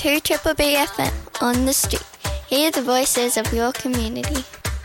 to Triple B FM on the street. Hear the voices of your community.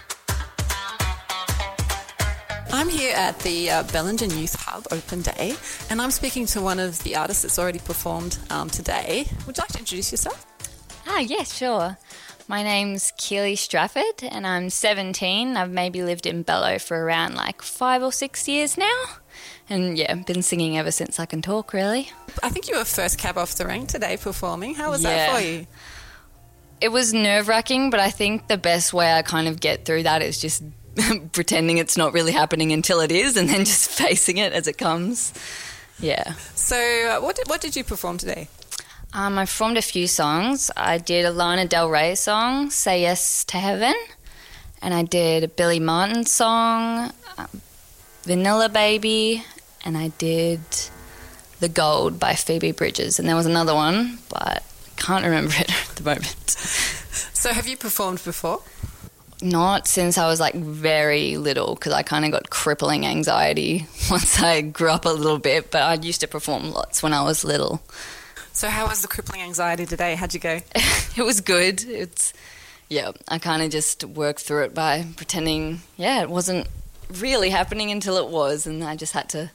I'm here at the Bellingen Youth Hub Open Day, and I'm speaking to one of the artists that's already performed today. Would you like to introduce yourself? Yes, sure. My name's Keely Strafford and I'm 17. I've maybe lived in Bello for around 5 or 6 years now. And yeah, been singing ever since I can talk, really. I think you were first cab off the rank today performing. How was that for you? It was nerve-wracking, but I think the best way I kind of get through that is just pretending it's not really happening until it is and then just facing it as it comes. Yeah. So what did you perform today? I performed a few songs. I did a Lana Del Rey song, Say Yes to Heaven, and I did a Billy Martin song, Vanilla Baby, and I did The Gold by Phoebe Bridgers, and there was another one, but I can't remember it at the moment. So have you performed before? Not since I was very little, because I kind of got crippling anxiety once I grew up a little bit, but I used to perform lots when I was little. So how was the crippling anxiety today? How'd you go? It was good. I kind of just worked through it by pretending, it wasn't really happening until it was, and I just had to,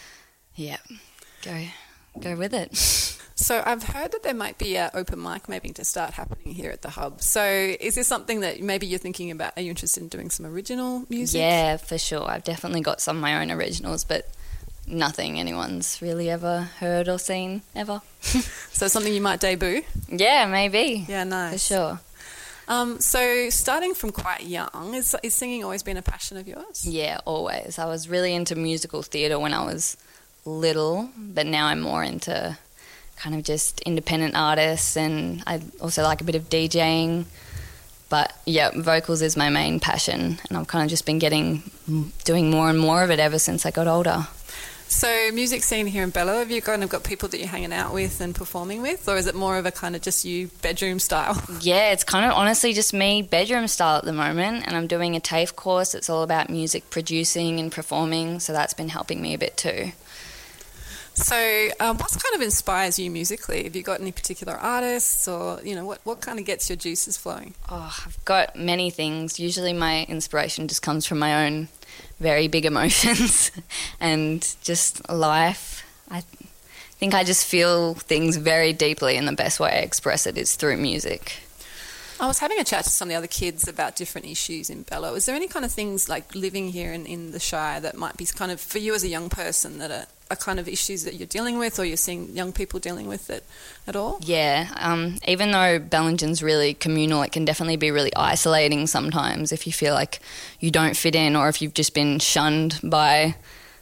go with it. So I've heard that there might be an open mic maybe to start happening here at the Hub. So is this something that maybe you're thinking about? Are you interested in doing some original music? Yeah, for sure. I've definitely got some of my own originals, but nothing anyone's really ever heard or seen ever. So something you might debut? Yeah, maybe. Yeah, nice. For sure. So starting from quite young, is singing always been a passion of yours? Yeah, always. I was really into musical theatre when I was little, but now I'm more into kind of just independent artists, and I also like a bit of DJing. But yeah, vocals is my main passion, and I've kind of just been doing more and more of it ever since I got older. So music scene here in Bello, have you kind of got people that you're hanging out with and performing with, or is it more of a kind of just you bedroom style? Yeah, it's kind of honestly just me bedroom style at the moment, and I'm doing a TAFE course. It's all about music producing and performing, so that's been helping me a bit too. So what kind of inspires you musically? Have you got any particular artists, or what kind of gets your juices flowing? I've got many things. Usually my inspiration just comes from my own very big emotions and just life. I think I just feel things very deeply, and the best way I express it is through music. I was having a chat to some of the other kids about different issues in Bello. Is there any kind of things like living here in the Shire that might be kind of, for you as a young person, that are kind of issues that you're dealing with, or you're seeing young people dealing with it at all? Yeah, even though Bellingen's really communal, it can definitely be really isolating sometimes if you feel like you don't fit in, or if you've just been shunned by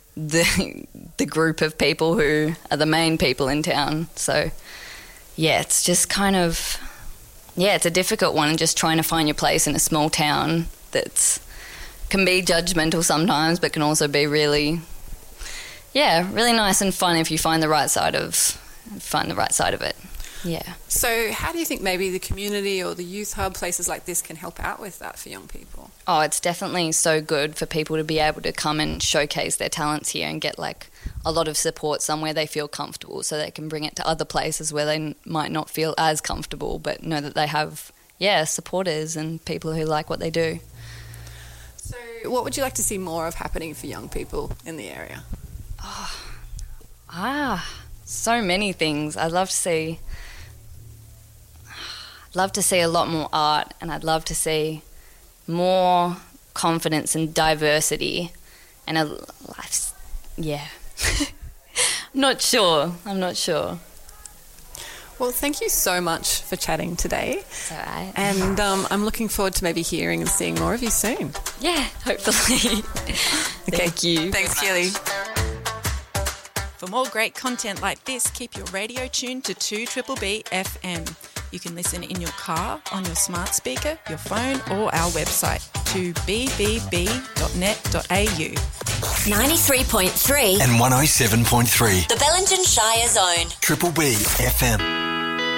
the group of people who are the main people in town. So yeah, it's just kind of... Yeah, it's a difficult one, just trying to find your place in a small town can be judgmental sometimes, but can also be really nice and fun if you find the right side of it. Yeah. So how do you think maybe the community or the youth hub, places like this, can help out with that for young people? Oh, it's definitely so good for people to be able to come and showcase their talents here and get a lot of support somewhere they feel comfortable, so they can bring it to other places where they might not feel as comfortable, but know that they have, supporters and people who like what they do. So what would you like to see more of happening for young people in the area? So many things. I'd love to see a lot more art, and I'd love to see more confidence and diversity, and I'm not sure. Well, thank you so much for chatting today. It's all right. And I'm looking forward to maybe hearing and seeing more of you soon. Yeah, hopefully. Okay. Thank you. Thanks, Keely. For more great content like this, keep your radio tuned to 2BBB FM. You can listen in your car, on your smart speaker, your phone, or our website, 2bbb.net.au. 93.3 and 107.3. The Bellingen Shire Zone. Triple B FM.